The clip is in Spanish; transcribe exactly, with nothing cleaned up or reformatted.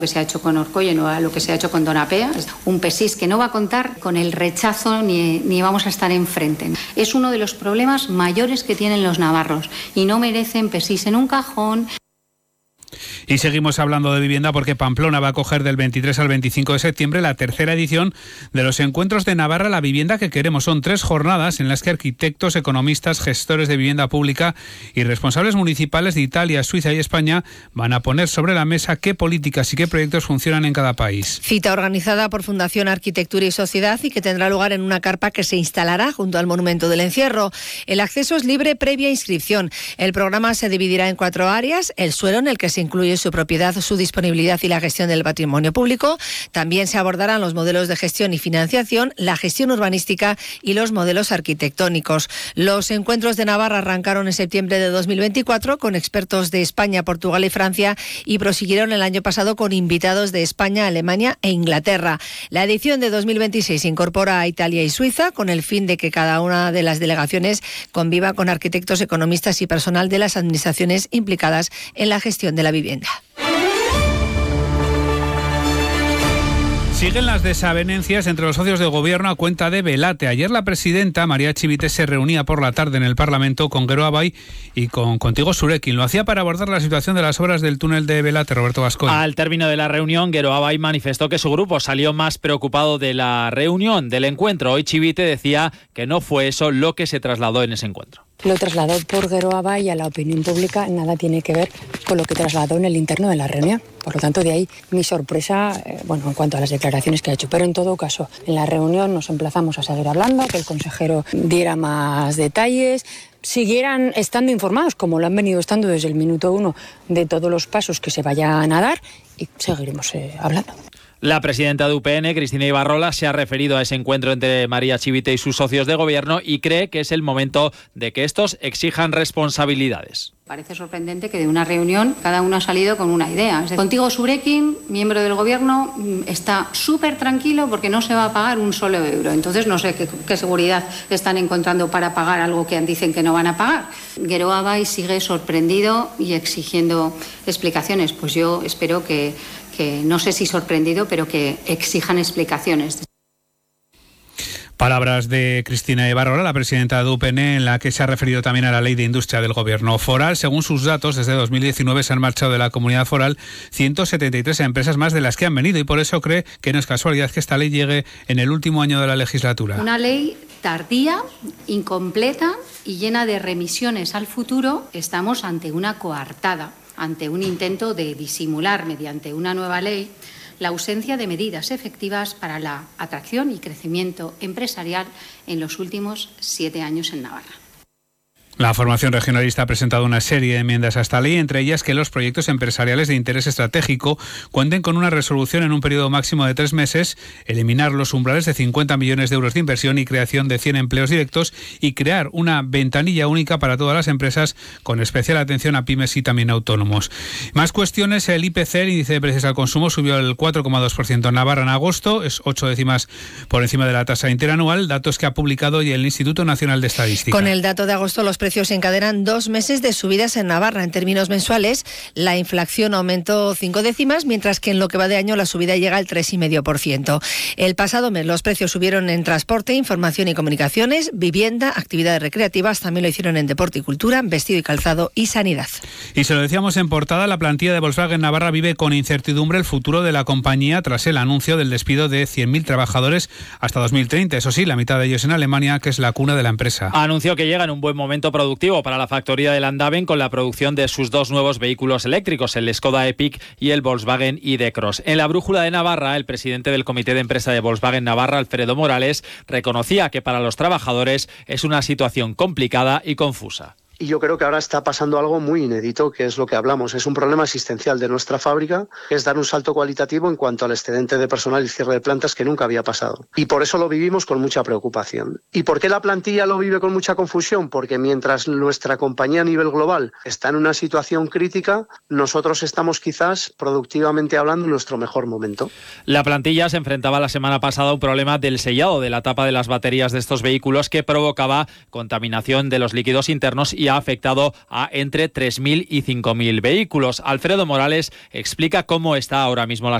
que se ha hecho con Orcoyen o a lo que se ha hecho con Donapea, es un P S I S que no va a contar con el rechazo ni, ni vamos a estar enfrente. Es uno de los problemas mayores que tienen los navarros y no merecen P S I S en un cajón. Y seguimos hablando de vivienda porque Pamplona va a acoger del veintitrés al veinticinco de septiembre la tercera edición de los Encuentros de Navarra La Vivienda que Queremos. Son tres jornadas en las que arquitectos, economistas, gestores de vivienda pública y responsables municipales de Italia, Suiza y España van a poner sobre la mesa qué políticas y qué proyectos funcionan en cada país. Cita organizada por Fundación Arquitectura y Sociedad y que tendrá lugar en una carpa que se instalará junto al Monumento del Encierro. El acceso es libre previa inscripción. El programa se dividirá en cuatro áreas: el suelo, en el que se incluye su propiedad, su disponibilidad y la gestión del patrimonio público. También se abordarán los modelos de gestión y financiación, la gestión urbanística y los modelos arquitectónicos. Los encuentros de Navarra arrancaron en septiembre de dos mil veinticuatro con expertos de España, Portugal y Francia y prosiguieron el año pasado con invitados de España, Alemania e Inglaterra. La edición de dos mil veintiséis incorpora a Italia y Suiza con el fin de que cada una de las delegaciones conviva con arquitectos, economistas y personal de las administraciones implicadas en la gestión de la vivienda. Siguen las desavenencias entre los socios de gobierno a cuenta de Velate. Ayer la presidenta María Chivite se reunía por la tarde en el Parlamento con Gero Abay y con Contigo Surekin. Lo hacía para abordar la situación de las obras del túnel de Velate. Roberto Gascoy. Al término de la reunión, Gero Abay manifestó que su grupo salió más preocupado de la reunión, del encuentro. Hoy Chivite decía que no fue eso lo que se trasladó en ese encuentro. Lo trasladó por Gero Abay a la opinión pública, nada tiene que ver con lo que trasladó en el interno de la reunión. Por lo tanto, de ahí mi sorpresa, eh, bueno, en cuanto a las declaraciones que ha hecho. Pero en todo caso, en la reunión nos emplazamos a seguir hablando, que el consejero diera más detalles, siguieran estando informados, como lo han venido estando desde el minuto uno, de todos los pasos que se vayan a dar, y seguiremos eh, hablando. La presidenta de U P N, Cristina Ibarrola, se ha referido a ese encuentro entre María Chivite y sus socios de gobierno y cree que es el momento de que estos exijan responsabilidades. Parece sorprendente que de una reunión cada uno ha salido con una idea. Contigo Surekin, miembro del gobierno, está súper tranquilo porque no se va a pagar un solo euro. Entonces no sé qué, qué seguridad están encontrando para pagar algo que dicen que no van a pagar. Gero Abay sigue sorprendido y exigiendo explicaciones. Pues yo espero que, que no sé si sorprendido, pero que exijan explicaciones. Palabras de Cristina Ibarrola, la presidenta de U P N, en la que se ha referido también a la Ley de Industria del Gobierno Foral. Según sus datos, desde dos mil diecinueve se han marchado de la comunidad foral ciento setenta y tres empresas más de las que han venido y por eso cree que no es casualidad que esta ley llegue en el último año de la legislatura. Una ley tardía, incompleta y llena de remisiones al futuro. Estamos ante una coartada, ante un intento de disimular mediante una nueva ley la ausencia de medidas efectivas para la atracción y crecimiento empresarial en los últimos siete años en Navarra. La formación regionalista ha presentado una serie de enmiendas a esta ley, entre ellas que los proyectos empresariales de interés estratégico cuenten con una resolución en un periodo máximo de tres meses, eliminar los umbrales de cincuenta millones de euros de inversión y creación de cien empleos directos y crear una ventanilla única para todas las empresas con especial atención a pymes y también autónomos. Más cuestiones, el I P C, el índice de precios al consumo, subió el cuatro coma dos por ciento en Navarra en agosto, es ocho décimas por encima de la tasa interanual, datos que ha publicado hoy el Instituto Nacional de Estadística. Con el dato de agosto, los precios se encadenan dos meses de subidas en Navarra. En términos mensuales, la inflación aumentó cinco décimas, mientras que en lo que va de año la subida llega al tres coma cinco por ciento. El pasado mes los precios subieron en transporte, información y comunicaciones, vivienda, actividades recreativas, también lo hicieron en deporte y cultura, vestido y calzado y sanidad. Y se lo decíamos en portada, la plantilla de Volkswagen Navarra vive con incertidumbre el futuro de la compañía tras el anuncio del despido de cien mil trabajadores hasta dos mil treinta. Eso sí, la mitad de ellos en Alemania, que es la cuna de la empresa. Anunció que llega en un buen momento productivo para la factoría de Landaven con la producción de sus dos nuevos vehículos eléctricos, el Skoda Epic y el Volkswagen I D Cross. En la brújula de Navarra, el presidente del comité de empresa de Volkswagen Navarra, Alfredo Morales, reconocía que para los trabajadores es una situación complicada y confusa. Y yo creo que ahora está pasando algo muy inédito, que es lo que hablamos. Es un problema existencial de nuestra fábrica, que es dar un salto cualitativo en cuanto al excedente de personal y cierre de plantas que nunca había pasado. Y por eso lo vivimos con mucha preocupación. ¿Y por qué la plantilla lo vive con mucha confusión? Porque mientras nuestra compañía a nivel global está en una situación crítica, nosotros estamos quizás, productivamente hablando, en nuestro mejor momento. La plantilla se enfrentaba la semana pasada a un problema del sellado de la tapa de las baterías de estos vehículos que provocaba contaminación de los líquidos internos y ha afectado a entre tres mil y cinco mil vehículos. Alfredo Morales explica cómo está ahora mismo la